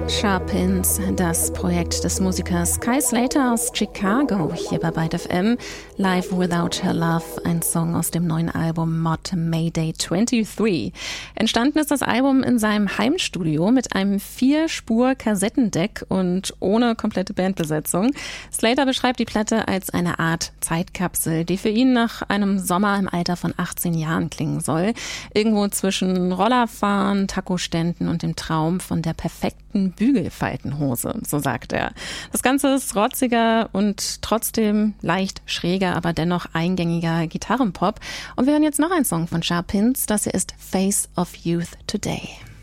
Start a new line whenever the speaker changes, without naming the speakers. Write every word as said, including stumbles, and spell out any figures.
Sharpins, das Projekt des Musikers Kai Slater aus Chicago, hier bei Byte F M. Live Without Her Love, ein Song aus dem neuen Album Mod Mayday dreiundzwanzig. Entstanden ist das Album in seinem Heimstudio mit einem Vier-Spur-Kassettendeck und ohne komplette Bandbesetzung. Slater beschreibt die Platte als eine Art Zeitkapsel, die für ihn nach einem Sommer im Alter von achtzehn Jahren klingen soll. Irgendwo zwischen Rollerfahren, Taco-Ständen und dem Traum von der perfekten Bügelfaltenhose, so sagt er. Das Ganze ist rotziger und trotzdem leicht schräger, aber dennoch eingängiger Gitarrenpop. Und wir hören jetzt noch einen Song von Sharpins. Das hier ist Face of Youth Today.